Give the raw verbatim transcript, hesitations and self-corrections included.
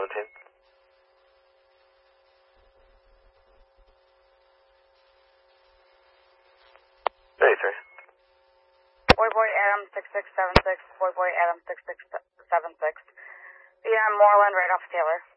seventeen. eighty-three. Boy Boy Adam six six seven six, Boy Boy Adam six six seven six. Yeah, Moreland right off Taylor.